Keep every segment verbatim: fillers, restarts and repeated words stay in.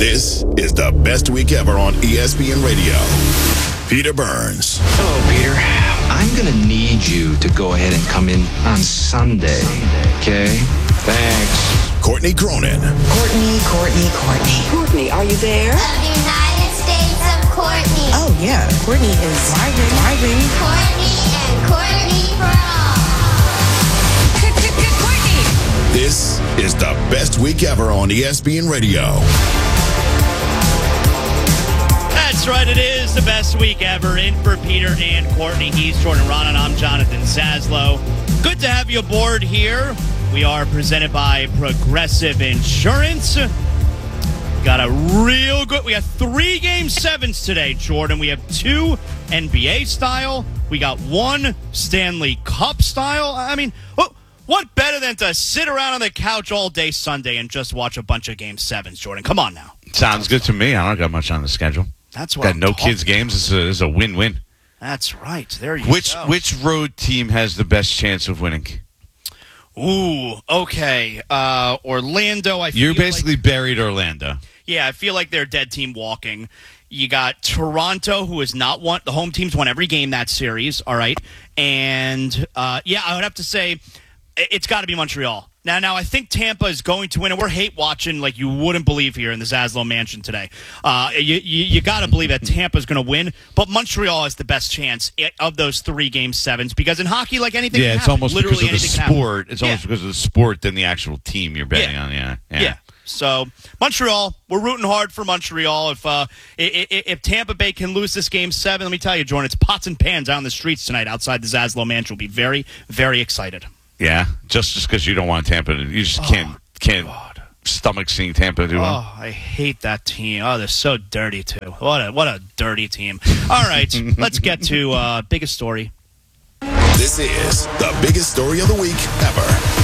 This is the best week ever on E S P N Radio. Peter Burns. Hello, Peter. I'm going to need you to go ahead and come in on Sunday, okay? Thanks. Courtney Cronin. Courtney, Courtney, Courtney. Courtney, are you there? Of the United States of Courtney. Oh, yeah. Courtney is driving, driving. Courtney and Courtney for all. Courtney! This is the best week ever on E S P N Radio. That's right, it is the best week ever. In for Peter and Courtney. He's Jordan Ronan. I'm Jonathan Zaslow. Good to have you aboard here. We are presented by Progressive Insurance. Got a real good... We got three Game sevens today, Jordan. We have two N B A style. We got one Stanley Cup style. I mean, what, what better than to sit around on the couch all day Sunday and just watch a bunch of Game sevens, Jordan? Come on now. Sounds good to me. I don't got much on the schedule. That's what Got I'm no talking kids' games. This is a, this is a win-win. That's right. There you Which go. which road team has the best chance of winning? Ooh, okay. Uh, Orlando, I feel You're basically like, buried Orlando. yeah, I feel like they're dead team walking. You got Toronto, who is not one. The home team's won every game that series, all right? And, uh, yeah, I would have to say it's got to be Montreal. Now, now I think Tampa is going to win, and we're hate watching like you wouldn't believe here in the Zaslow Mansion today. Uh, you you, you got to believe that Tampa is going to win, but Montreal has the best chance of those three Game sevens because in hockey, like anything, Yeah, can it's happen. almost Literally because of the anything can happen. sport. It's Yeah. almost because of the sport than the actual team you're betting Yeah. on. Yeah, yeah. Yeah. So Montreal, we're rooting hard for Montreal. If uh, if, if Tampa Bay can lose this Game seven, let me tell you, Jordan, it's pots and pans out on the streets tonight outside the Zaslow Mansion. We'll be very, very excited. Yeah, just just because you don't want Tampa to, you just can't can't stomach seeing Tampa do well. Oh, I hate that team. Oh, they're so dirty too. What a what a dirty team. All right, let's get to uh, biggest story. This is the biggest story of the week ever.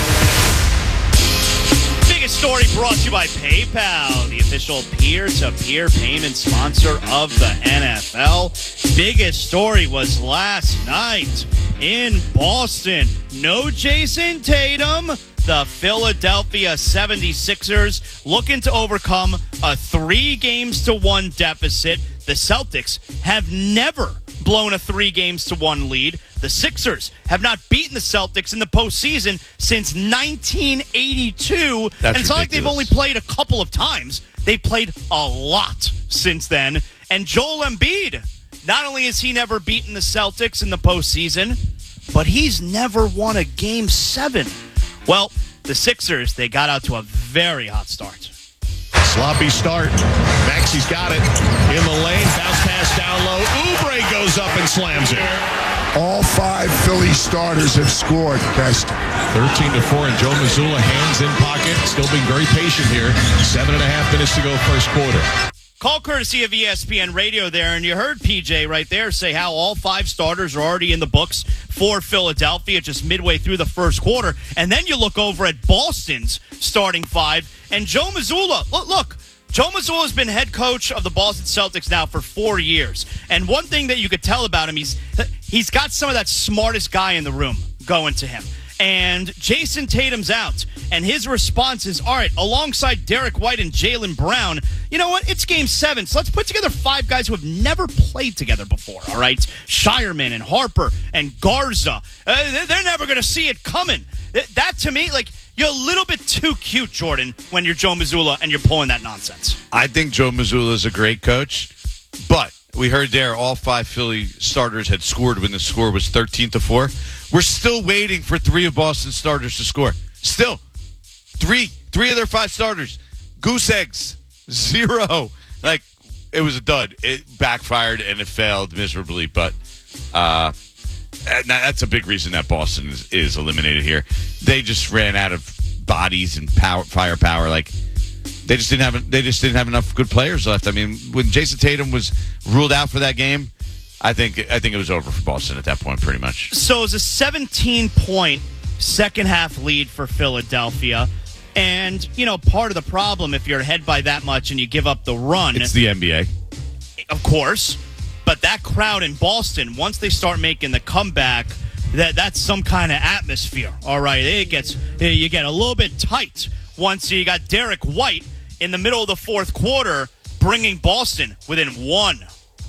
Biggest story brought to you by PayPal, the official peer-to-peer payment sponsor of the N F L. Biggest story was last night in Boston. No Jason Tatum. The Philadelphia seventy-sixers looking to overcome a three games to one deficit. The Celtics have never blown a three games to one lead. The Sixers have not beaten the Celtics in the postseason since nineteen eighty-two. That's and it's not like they've ridiculous. only played a couple of times. They've played a lot since then. And Joel Embiid, not only has he never beaten the Celtics in the postseason, but he's never won a game seven. Well, the Sixers, they got out to a very hot start. Sloppy start. Maxi's got it. In the lane. Bounce pass down low. Oubre goes up and slams it. All five Philly starters have scored, Kest. thirteen to four, and Joe Mazzulla hands in pocket. Still being very patient here. Seven and a half minutes to go first quarter. Call courtesy of E S P N Radio there, and you heard P J right there say how all five starters are already in the books for Philadelphia just midway through the first quarter. And then you look over at Boston's starting five, and Joe Mazzulla, look, look, Joe Mazzulla has been head coach of the Boston Celtics now for four years. And one thing that you could tell about him, he's he's got some of that smartest guy in the room going to him. And Jason Tatum's out. And his response is, all right, alongside Derek White and Jaylen Brown, you know what? It's game seven. So let's put together five guys who have never played together before, all right? Shireman and Harper and Garza. Uh, they're never going to see it coming. That, to me, like, you're a little bit too cute, Jordan, when you're Joe Mazzulla and you're pulling that nonsense. I think Joe Mazzulla is a great coach, but we heard there all five Philly starters had scored when the score was thirteen to four. We're still waiting for three of Boston's starters to score. Still. Three. Three of their five starters. Goose eggs. Zero. Like, it was a dud. It backfired and it failed miserably, but uh, that's a big reason that Boston is, is eliminated here. They just ran out of bodies and power, firepower. Like, they just didn't have they just didn't have enough good players left. I mean, when Jason Tatum was ruled out for that game, I think I think it was over for Boston at that point, pretty much. So it was a seventeen-point second-half lead for Philadelphia. And, you know, part of the problem, if you're ahead by that much and you give up the run... It's the N B A. Of course. But that crowd in Boston, once they start making the comeback, that that's some kind of atmosphere. All right, it gets you get a little bit tight once you got Derek White in the middle of the fourth quarter, bringing Boston within one.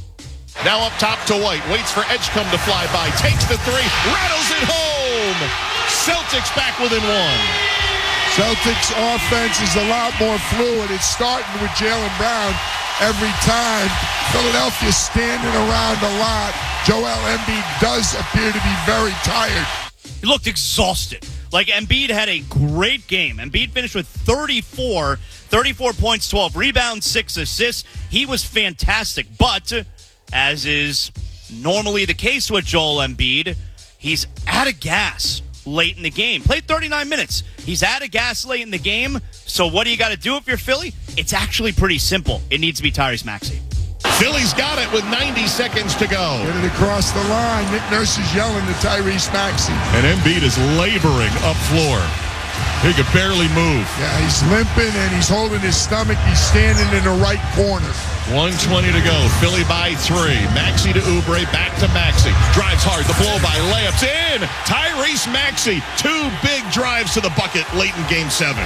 Now up top to White. Waits for Edgecombe to fly by. Takes the three. Rattles it home. Celtics back within one. Celtics offense is a lot more fluid. It's starting with Jaylen Brown every time. Philadelphia's standing around a lot. Joel Embiid does appear to be very tired. He looked exhausted. Like, Embiid had a great game. Embiid finished with thirty-four, thirty-four points, twelve rebounds, six assists. He was fantastic. But, as is normally the case with Joel Embiid, he's out of gas late in the game. Played thirty-nine minutes. He's out of gas late in the game. So what do you got to do if you're Philly? It's actually pretty simple. It needs to be Tyrese Maxey. Philly's got it with ninety seconds to go. Get it across the line. Nick Nurse is yelling to Tyrese Maxey. And Embiid is laboring up floor. He could barely move. Yeah, he's limping and he's holding his stomach. He's standing in the right corner. one twenty to go. Philly by three. Maxey to Oubre. Back to Maxey. Drives hard. The blow by. Layups in. Tyrese Maxey. Two big drives to the bucket late in game seven.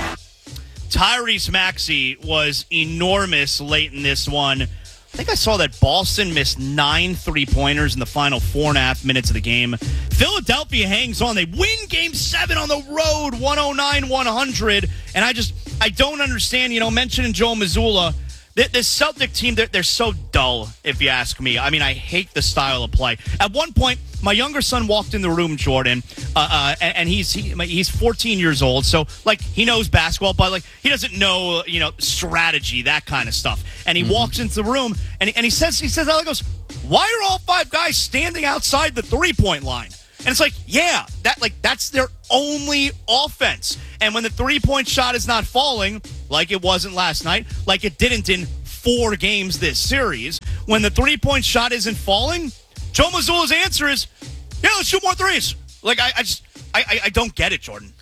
Tyrese Maxey was enormous late in this one. I think I saw that Boston missed nine three-pointers in the final four and a half minutes of the game. Philadelphia hangs on. They win game seven on the road, one oh nine one hundred. And I just, I don't understand, you know, mentioning Joe Mazzulla. This Celtic team, they're, they're so dull, if you ask me. I mean, I hate the style of play. At one point, my younger son walked in the room, Jordan, uh, uh, and, and he's he, he's fourteen years old. So, like, he knows basketball, but, like, he doesn't know, you know, strategy, that kind of stuff. And he mm-hmm. walks into the room, and he, and he says, he says, he goes, why are all five guys standing outside the three-point line? And it's like, yeah, that like that's their only offense. And when the three-point shot is not falling, like it wasn't last night, like it didn't in four games this series, when the three-point shot isn't falling, Joe Mazzulla's answer is, yeah, let's shoot more threes. Like, I, I just, I, I don't get it, Jordan.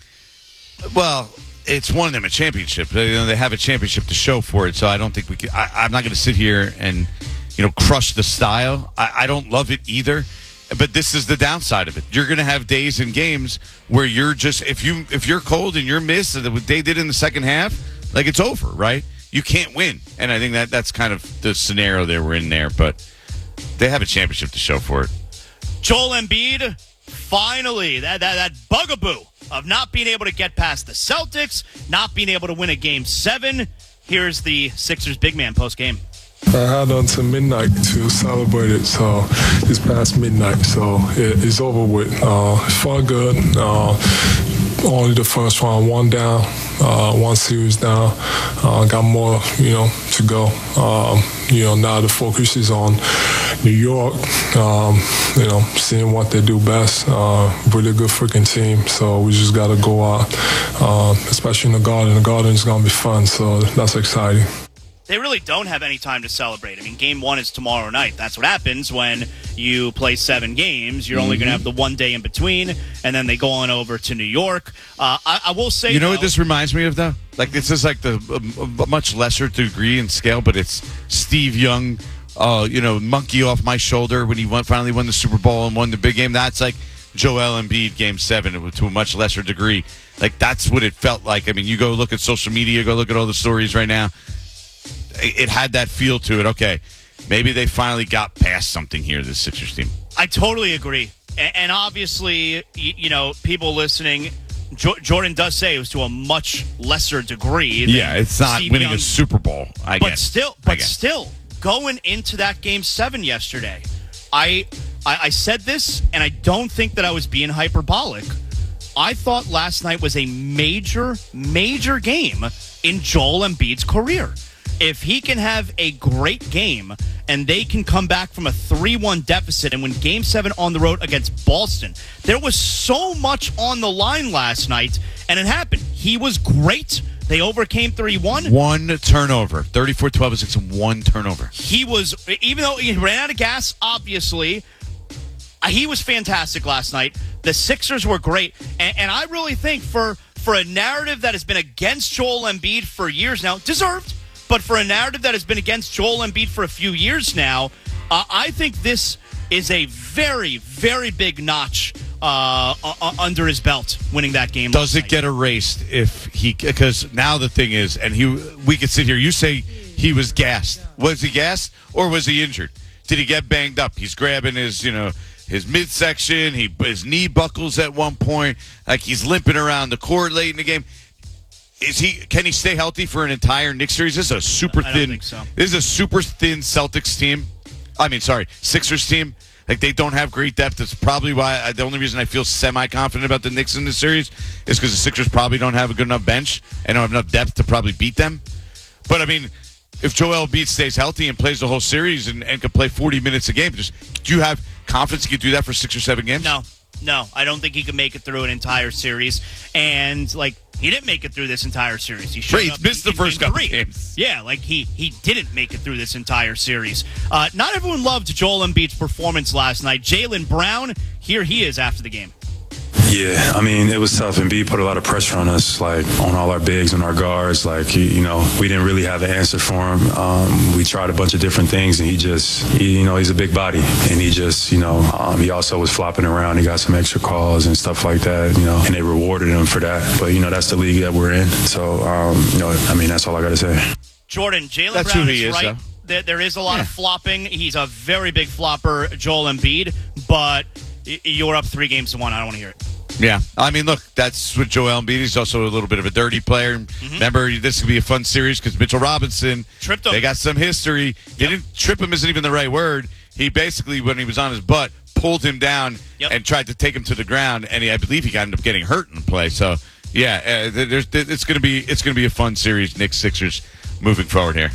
Well, it's won them a championship. They, you know, they have a championship to show for it, so I don't think we can. I, I'm not going to sit here and, you know, crush the style. I, I don't love it either. But this is the downside of it. You're going to have days and games where you're just if you if you're cold and you're missed, what they did in the second half, like it's over, right? You can't win, and I think that that's kind of the scenario they were in there. But they have a championship to show for it. Joel Embiid, finally, that that that bugaboo of not being able to get past the Celtics, not being able to win a game seven. Here's the Sixers big man post game. I had until midnight to celebrate it, so it's past midnight, so it, it's over with. Uh, it felt good. Uh, only the first round, one down, uh, one series down. Uh, got more, you know, to go. Um, you know, now the focus is on New York. Um, you know, seeing what they do best. Uh, really good freaking team, so we just got to go out, uh, especially in the Garden. The Garden is gonna be fun, so that's exciting. They really don't have any time to celebrate. I mean, game one is tomorrow night. That's what happens when you play seven games. You're mm-hmm. only going to have the one day in between, and then they go on over to New York. Uh, I, I will say, you know though, what this reminds me of, though? Like, this is like the a, a much lesser degree and scale, but it's Steve Young, uh, you know, monkey off my shoulder when he won, finally won the Super Bowl and won the big game. That's like Joel Embiid game seven to a much lesser degree. Like, that's what it felt like. I mean, you go look at social media, go look at all the stories right now. It had that feel to it. Okay, maybe they finally got past something here, this Sixers team. I totally agree. And obviously, you know, people listening, Jordan does say it was to a much lesser degree. Yeah, it's not Steve winning Young. a Super Bowl. I but get still, I but get. still, going into that game seven yesterday, I, I I said this, and I don't think that I was being hyperbolic. I thought last night was a major, major game in Joel Embiid's career. If he can have a great game and they can come back from a three one deficit and win game seven on the road against Boston, there was so much on the line last night, and it happened. He was great. They overcame three one. One turnover. thirty-four twelve six and one turnover. He was, even though he ran out of gas, obviously, he was fantastic last night. The Sixers were great. And, and I really think for, for a narrative that has been against Joel Embiid for years now, deserved. But for a narrative that has been against Joel Embiid for a few years now, uh, I think this is a very, very big notch uh, uh, under his belt, winning that game. Does it get erased if he? Because now the thing is, and he, we could sit here. You say he was gassed. Was he gassed or was he injured? Did he get banged up? He's grabbing his, you know, his midsection. He his knee buckles at one point. Like he's limping around the court late in the game. Is he? Can he stay healthy for an entire Knicks series? This is a super I thin. don't think so. This is a super thin Celtics team. I mean, sorry, Sixers team. Like they don't have great depth. That's probably why. I, the only reason I feel semi-confident about the Knicks in this series is because the Sixers probably don't have a good enough bench and don't have enough depth to probably beat them. But I mean, if Joel Embiid stays healthy and plays the whole series and, and can play forty minutes a game, just do you have confidence he could do that for six or seven games? No, no, I don't think he could make it through an entire series. And like. He didn't make it through this entire series. He showed right, up missed in, the first in couple three. games. Yeah, like he he didn't make it through this entire series. Uh, not everyone loved Joel Embiid's performance last night. Jaylen Brown, here he is after the game. Yeah, I mean, it was tough. Embiid put a lot of pressure on us, like on all our bigs and our guards. Like, he, you know, we didn't really have an answer for him. Um, we tried a bunch of different things, and he just, he, you know, he's a big body. And he just, you know, um, he also was flopping around. He got some extra calls and stuff like that, you know, and they rewarded him for that. But, you know, that's the league that we're in. So, um, you know, I mean, that's all I got to say. Jordan, Jaylen That's Brown who he is is, right. though. There, there is a lot Yeah. of flopping. He's a very big flopper, Joel Embiid, but y- you're up three games to one. I don't want to hear it. Yeah, I mean, look, that's what Joel Embiid. He's also a little bit of a dirty player. Mm-hmm. Remember, this could be a fun series because Mitchell Robinson Tripped him. They got some history. Yep. Didn't trip him isn't even the right word. He basically, when he was on his butt, pulled him down Yep. and tried to take him to the ground, and he, I believe he got ended up getting hurt in the play. So, yeah, uh, there's, it's going to be it's going to be a fun series. Knicks Sixers moving forward here.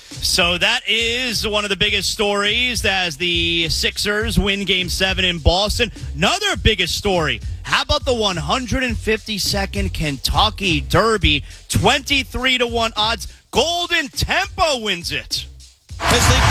So that is one of the biggest stories as the Sixers win Game seven in Boston. Another biggest story. How about the one hundred fifty-second Kentucky Derby? twenty-three to one odds. Golden Tempo wins it. As they